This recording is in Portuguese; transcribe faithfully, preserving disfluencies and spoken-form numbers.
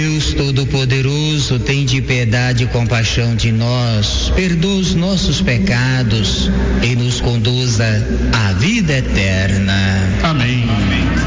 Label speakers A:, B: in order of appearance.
A: Deus Todo-Poderoso, tende piedade e compaixão de nós, perdoa os nossos pecados e nos conduza à vida eterna.
B: Amém. Amém.